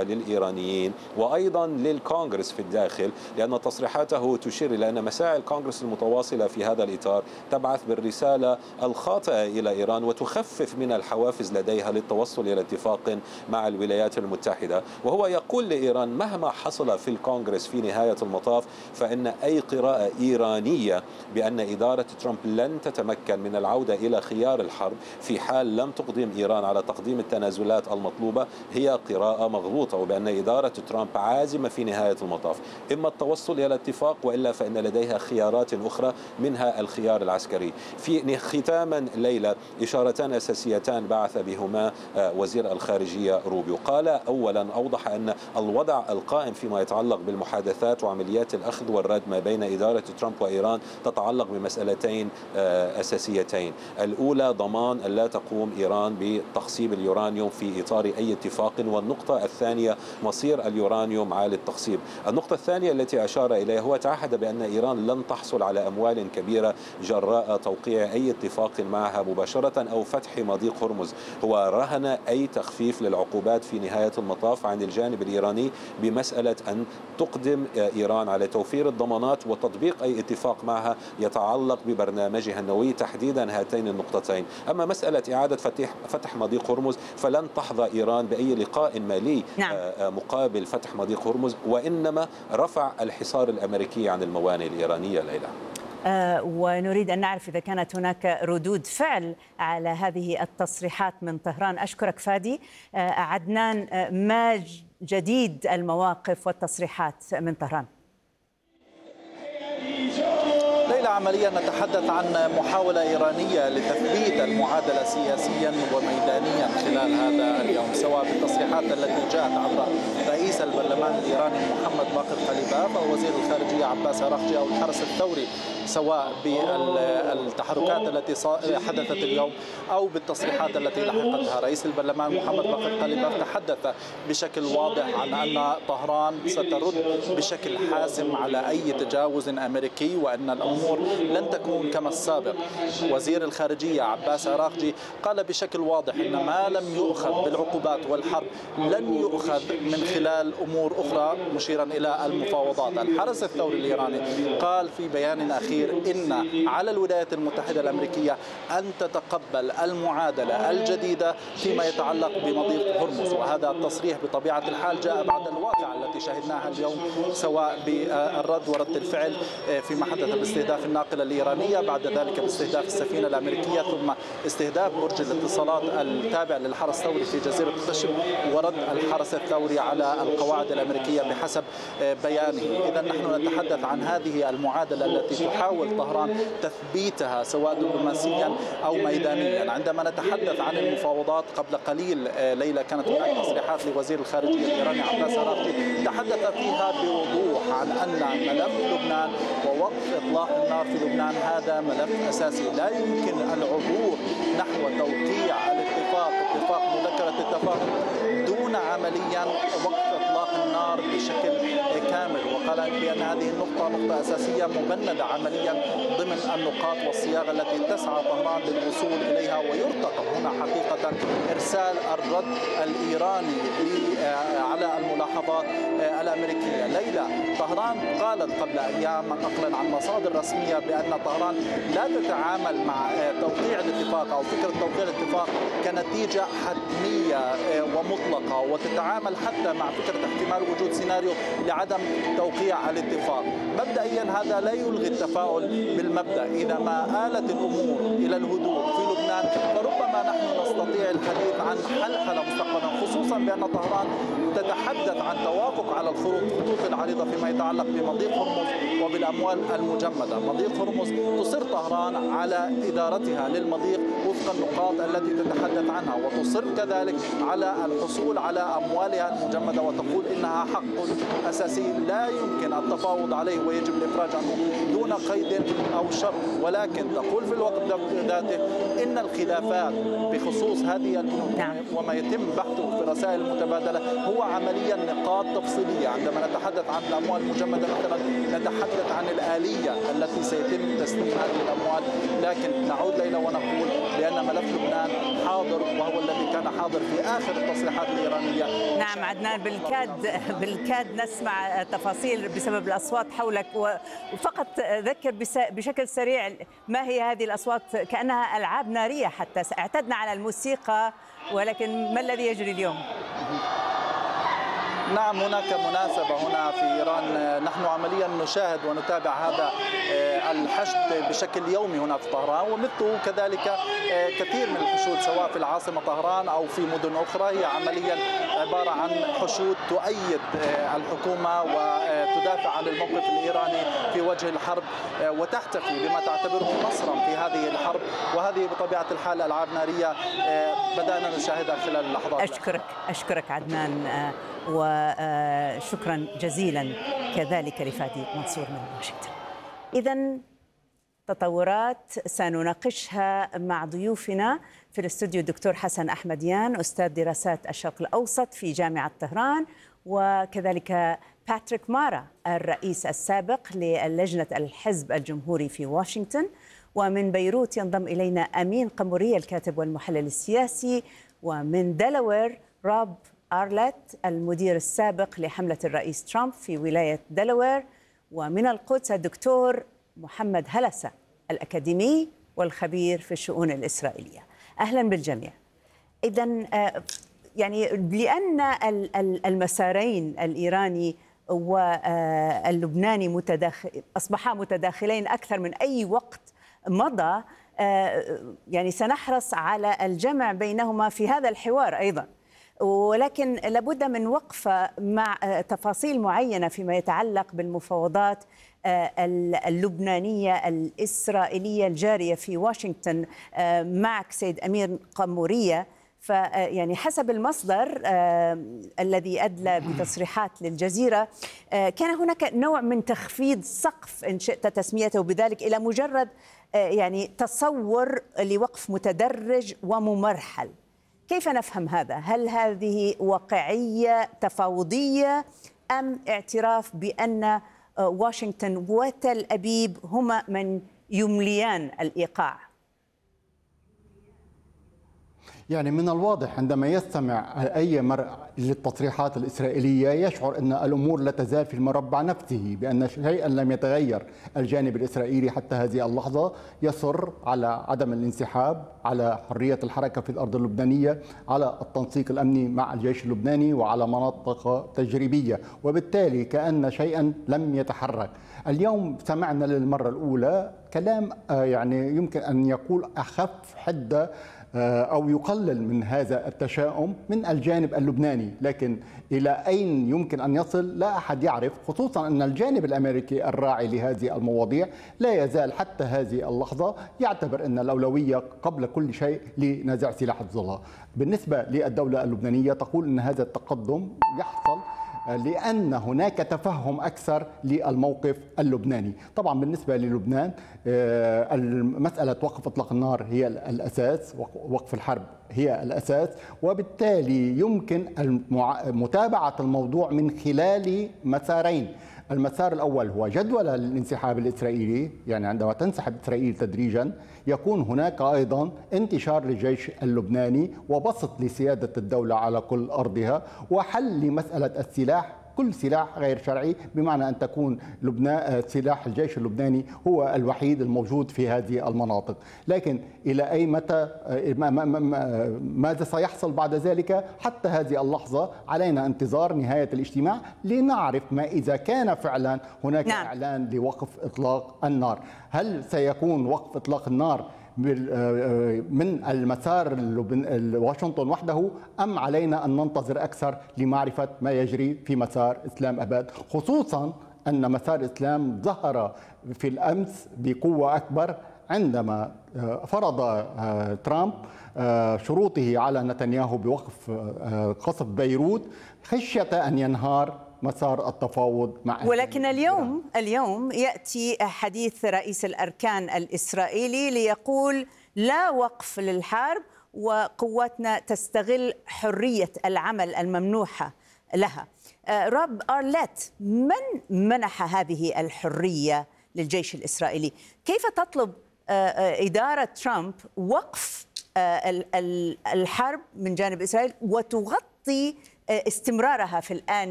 للإيرانيين وأيضا للكونغرس في الداخل، لأن تصريحاته تشير إلى أن مساعي الكونغرس المتواصلة في هذا الإطار تبعث بالرسالة الخاطئة إلى إيران وتخفف من الحوافز لديها للتوصل إلى اتفاق مع الولايات المتحدة. وهو يقول لإيران مهما حصل في الكونغرس في نهاية المطاف فإن أي قراءة إيرانية بأن إدارة ترامب لن تتمكن من العودة إلى خيار الحرب في حال لم تقدم إيران على تقديم التنازلات المطلوبة هي قراءة مغلوطة، وبأن إدارة ترامب عازمة في نهاية المطاف إما التوصل إلى اتفاق وإلا فإن لديها خيارات أخرى منها الخيار العسكري. في ختاما ليلى إشارتان أساسيتان بعث بهما وزير الخارجية روبيو. قال أولا أوضح أن الوضع القائم فيما يتعلق بالمحادثات وعمليات الأخذ والرد ما بين إدارة ترامب وإيران تتعلق بمسألتين أساسيتين. الأولى ضمان أن لا تقوم إيران بتخصيب اليورانيوم في إطار أي اتفاق، والنقطة الثانية مصير اليورانيوم عالي التخصيب. النقطة الثانية التي أشار إليها هو تعهد بأن إيران لن تحصل على أموال كبيرة جراء توقيع أي اتفاق معها مباشرة أو فتح مضيق هرمز. هو رهن أي تخفيف للعقوبات في نهاية المطاف عن الجانب الإيراني بمسألة أن تقدم إيران على توفير الضمانات وتطبيق أي اتفاق معها يتعلق ببرنامجها النووي، تحديدا هاتين النقطتين. أما مسألة إعادة فتح مضيق هرمز فلن تحظى إيران بأي لقاء مالي مقابل فتح مضيق هرمز، وإنما رفع الحصار الأمريكي عن الموانئ الإيرانية. ليلى، ونريد أن نعرف إذا كانت هناك ردود فعل على هذه التصريحات من طهران. أشكرك فادي. عدنان، ما جديد المواقف والتصريحات من طهران؟ ليلى، عمليا نتحدث عن محاولة إيرانية لتثبيت المعادلة سياسيا وميدانيا خلال هذا اليوم، سواء بالتصريحات التي جاءت عبر رئيس البرلمان الإيراني محمد باقر قليباف أو وزير الخارجية عباس عراقجي أو الحرس الثوري، سواء بالتحركات التي حدثت اليوم أو بالتصريحات التي لحقتها. رئيس البرلمان محمد باقر قليباف تحدث بشكل واضح عن أن طهران سترد بشكل حاسم على أي تجاوز أمريكي وأن الأمور لن تكون كما السابق. وزير الخارجية عباس عراقجي قال بشكل واضح أن ما لم يؤخذ بالعقوبات والحرب لن يؤخذ من خلال أمور أخرى، مشيرا إلى المفاوضات. الحرس الثوري الإيراني قال في بيان أخير إن على الولايات المتحدة الأمريكية أن تتقبل المعادلة الجديدة فيما يتعلق بمضيق هرمز، وهذا التصريح بطبيعة الحال جاء بعد الواقعة التي شهدناها اليوم، سواء بالرد ورد الفعل فيما حدث باستهداف الناقلة الإيرانية، بعد ذلك باستهداف السفينة الأمريكية، ثم استهداف برج الاتصالات التابع للحرس الثوري في جزيرة قشم، ورد الحرس الثوري على القواعد الأمريكية بحسب بيانه. إذا نحن نتحدث عن هذه المعادلة التي تحاول طهران تثبيتها سواء دبلوماسيا أو ميدانيا. عندما نتحدث عن المفاوضات قبل قليل ليلى كانت هناك تصريحات لوزير الخارجية الإيراني عباس عراقجي تحدث فيها بوضوح عن أن ملف لبنان ووقف إطلاق النار في لبنان هذا ملف أساسي، لا يمكن العبور نحو توقيع اتفاق مذكرة التفاهم دون عمليا وقف إطلاق النار بشكل كامل. وقال بأن هذه النقطة نقطة أساسية مبندة عمليا ضمن النقاط والصياغة التي تسعى طهران للوصول إليها، ويرتقب هنا حقيقة إرسال الرد الإيراني على الملاحظات الأمريكية. ليلى، طهران قالت قبل أيام نقلا عن مصادر رسمية بأن طهران لا تتعامل مع توقيع الاتفاق أو فكرة توقيع الاتفاق كنتيجة حتمية ومطلقة، وتتعامل حتى مع فكرة احتمال وجود سيناريو لعدم توقيع الاتفاق. مبدئيا هذا لا يلغي التفاؤل بالمبدأ، إذا ما آلت الأمور إلى الهدوء في لبنان فربما نحن نستطيع الحديث عن حلحلة مستقبلا، خصوصا بأن طهران تتحدث عن توافق على الخطوط العريضة فيما يتعلق بمضيق هرمز وبالأموال المجمدة. مضيق هرمز تصر طهران على إدارتها للمضيق وفق النقاط التي تتحدث عنها، وتصر كذلك على الحصول على أموالها المجمدة، وتقول إنها حق أساسي لا يمكن التفاوض عليه ويجب الإفراج عنه دون قيد أو شرط. ولكن تقول في الوقت ذاته إن الخلافات بخصوص هذه البنود وما يتم بحثه في الرسائل المتبادلة هو عمليا نقاط تفصيلية. عندما نتحدث عن الأموال المجمدة مثلا نتحدث عن الآلية التي سيتم تسليم هذه الأموال، لكن نعود ليلى ونقول بأن ملف لبنان حاضر، وهو الذي كان حاضر في آخر التصريحات الإيرانية. نعم عدنان، بالكاد نسمع تفاصيل بسبب الأصوات حولك، وفقط ذكر بشكل سريع ما هي هذه الأصوات؟ كأنها ألعاب نارية، حتى اعتدنا على الموسيقى، ولكن ما الذي يجري اليوم؟ نعم، هناك مناسبة هنا في إيران. نحن عمليا نشاهد ونتابع هذا الحشد بشكل يومي هنا في طهران، ومثله كذلك كثير من الحشود سواء في العاصمة طهران أو في مدن أخرى. هي عمليا عبارة عن حشود تؤيد الحكومة وتدافع عن الموقف الإيراني في وجه الحرب، وتحتفي بما تعتبره نصرا في هذه الحرب. وهذه بطبيعة الحال ألعاب نارية بدأنا نشاهدها خلال اللحظات. أشكرك عدنان، وشكرا جزيلا كذلك لفادي منصور من واشنطن. إذن تطورات سنناقشها مع ضيوفنا في الاستوديو الدكتور حسن أحمديان، أستاذ دراسات الشرق الأوسط في جامعة طهران، وكذلك باتريك مارا الرئيس السابق للجنة الحزب الجمهوري في واشنطن. ومن بيروت ينضم إلينا أمين قمورية الكاتب والمحلل السياسي، ومن دلوير روب أرلت المدير السابق لحملة الرئيس ترامب في ولاية دلوير، ومن القدس الدكتور محمد هلسة الأكاديمي والخبير في الشؤون الإسرائيلية. أهلا بالجميع. إذن يعني لأن المسارين الإيراني واللبناني أصبحا متداخلين أكثر من أي وقت مضى، يعني سنحرص على الجمع بينهما في هذا الحوار أيضا، ولكن لابد من وقفة مع تفاصيل معينة فيما يتعلق بالمفاوضات اللبنانية الإسرائيلية الجارية في واشنطن. معك سيد أمين قمورية، فيعني حسب المصدر الذي أدلى بتصريحات للجزيرة كان هناك نوع من تخفيض سقف إن شئت تسميته بذلك إلى مجرد يعني تصور لوقف متدرج وممرحل. كيف نفهم هذا؟ هل هذه واقعية تفاوضية أم اعتراف بأن واشنطن وتل أبيب هما من يمليان الإيقاع؟ يعني من الواضح عندما يستمع أي مرء للتصريحات الإسرائيلية يشعر أن الأمور لا تزال في المربع نفسه، بأن شيئا لم يتغير. الجانب الإسرائيلي حتى هذه اللحظة يصر على عدم الانسحاب، على حرية الحركة في الأرض اللبنانية، على التنسيق الأمني مع الجيش اللبناني وعلى مناطق تجريبية، وبالتالي كأن شيئا لم يتحرك. اليوم سمعنا للمرة الأولى كلام يعني يمكن أن يقول أخف حدة أو يقلل من هذا التشاؤم من الجانب اللبناني، لكن إلى أين يمكن أن يصل لا أحد يعرف، خصوصا أن الجانب الأمريكي الراعي لهذه المواضيع لا يزال حتى هذه اللحظة يعتبر أن الأولوية قبل كل شيء لنزع سلاح الظلام. بالنسبة للدولة اللبنانية تقول أن هذا التقدم يحصل لأن هناك تفهم أكثر للموقف اللبناني. طبعا بالنسبة للبنان مسألة وقف إطلاق النار هي الأساس، وقف الحرب هي الأساس، وبالتالي يمكن متابعة الموضوع من خلال مسارين. المسار الأول هو جدول الانسحاب الإسرائيلي، يعني عندما تنسحب إسرائيل تدريجا يكون هناك أيضا انتشار للجيش اللبناني وبسط لسيادة الدولة على كل أرضها، وحل لمسألة السلاح، كل سلاح غير شرعي، بمعنى أن تكون سلاح الجيش اللبناني هو الوحيد الموجود في هذه المناطق. لكن إلى أي متى ماذا سيحصل بعد ذلك؟ حتى هذه اللحظة علينا انتظار نهاية الاجتماع لنعرف ما إذا كان فعلا هناك إعلان لوقف إطلاق النار. هل سيكون وقف إطلاق النار من المسار واشنطن وحده أم علينا أن ننتظر أكثر لمعرفة ما يجري في مسار إسلام أباد، خصوصا أن مسار إسلام ظهر في الأمس بقوة أكبر عندما فرض ترامب شروطه على نتنياهو بوقف قصف بيروت خشية أن ينهار مسار التفاوض مع. ولكن اليوم يأتي حديث رئيس الأركان الإسرائيلي ليقول لا وقف للحرب وقواتنا تستغل حرية العمل الممنوحة لها. روب أرليت، من منح هذه الحرية للجيش الإسرائيلي؟ كيف تطلب إدارة ترامب وقف الحرب من جانب إسرائيل وتغطي استمرارها في الآن